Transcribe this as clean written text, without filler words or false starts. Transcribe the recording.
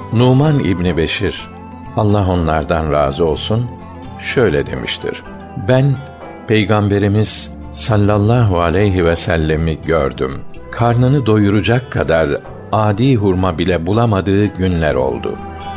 Numan İbni Beşir, Allah onlardan razı olsun, şöyle demiştir: Ben Peygamberimiz sallallahu aleyhi ve sellem'i gördüm. Karnını doyuracak kadar adi hurma bile bulamadığı günler oldu.